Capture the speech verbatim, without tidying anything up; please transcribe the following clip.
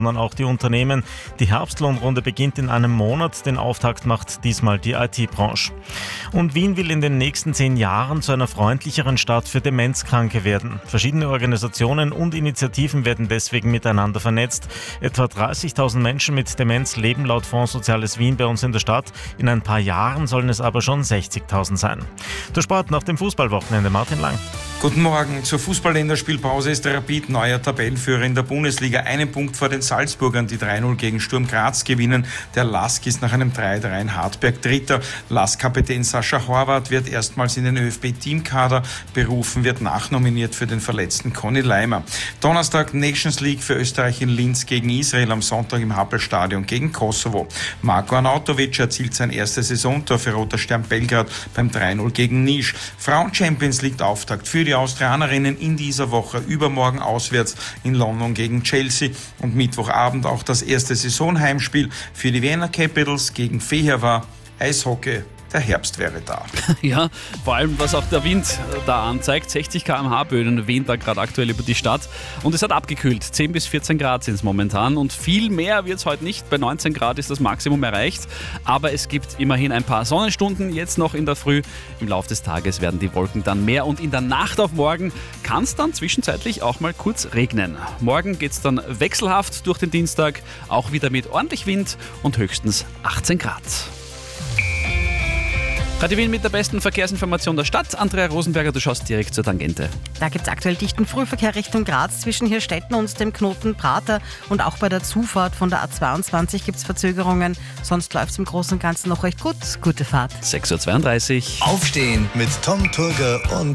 sondern auch die Unternehmen. Die Herbstlohnrunde beginnt in einem Monat. Den Auftakt macht diesmal die I T-Branche. Und Wien will in den nächsten zehn Jahren zu einer freundlicheren Stadt für Demenzkranke werden. Verschiedene Organisationen und Initiativen werden deswegen miteinander vernetzt. Etwa dreißigtausend Menschen mit Demenz leben laut Fonds Soziales Wien bei uns in der Stadt. In ein paar Jahren sollen es aber schon sechzigtausend sein. Der Sport nach dem Fußballwochenende. Martin Lang. Guten Morgen. Zur Fußball-Länderspielpause ist der Rapid neuer Tabellenführer in der Bundesliga. Einen Punkt vor den Salzburgern, die drei null gegen Sturm Graz gewinnen. Der Lask ist nach einem drei drei in Hartberg Dritter. Lask-Kapitän Sascha Horvath wird erstmals in den ÖFB-Teamkader berufen, wird nachnominiert für den verletzten Conny Leimer. Donnerstag Nations League für Österreich in Linz gegen Israel, am Sonntag im Happelstadion gegen Kosovo. Marko Arnautovic erzielt sein erstes Saisontor für Roter Stern Belgrad beim drei null gegen Niš. Frauen-Champions League-Auftakt für die Australierinnen in dieser Woche, übermorgen auswärts in London gegen Chelsea und Mittwochabend auch das erste Saisonheimspiel für die Vienna Capitals gegen Fehervar. Eishockey, der Herbst wäre da. Ja, vor allem was auch der Wind da anzeigt, sechzig Kilometer pro Stunde Böen wehen da gerade aktuell über die Stadt und es hat abgekühlt, zehn bis vierzehn Grad sind es momentan und viel mehr wird es heute nicht, bei neunzehn Grad ist das Maximum erreicht, aber es gibt immerhin ein paar Sonnenstunden jetzt noch in der Früh, im Laufe des Tages werden die Wolken dann mehr und in der Nacht auf morgen kann es dann zwischenzeitlich auch mal kurz regnen. Morgen geht es dann wechselhaft durch den Dienstag, auch wieder mit ordentlich Wind und höchstens achtzehn Grad. Radio Wien mit der besten Verkehrsinformation der Stadt. Andrea Rosenberger, du schaust direkt zur Tangente. Da gibt es aktuell dichten Frühverkehr Richtung Graz zwischen Hirstetten und dem Knoten Prater. Und auch bei der Zufahrt von der A zweiundzwanzig gibt es Verzögerungen. Sonst läuft es im Großen und Ganzen noch recht gut. Gute Fahrt. sechs Uhr zweiunddreißig. Aufstehen mit Tom Turger und